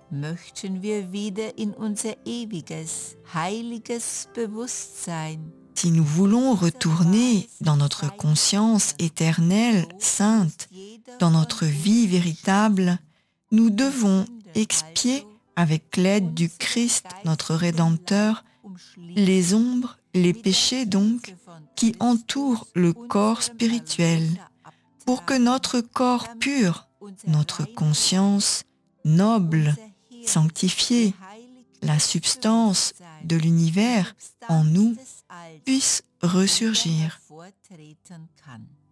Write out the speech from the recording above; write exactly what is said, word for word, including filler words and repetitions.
möchten wir wieder in unser ewiges, heiliges Bewusstsein. Si nous voulons retourner dans notre conscience éternelle, sainte, dans notre vie véritable, nous devons expier avec l'aide du Christ, notre Rédempteur, les ombres, les péchés donc, qui entourent le corps spirituel, pour que notre corps pur, notre conscience noble, sanctifiée, la substance de l'univers en nous, puisse ressurgir.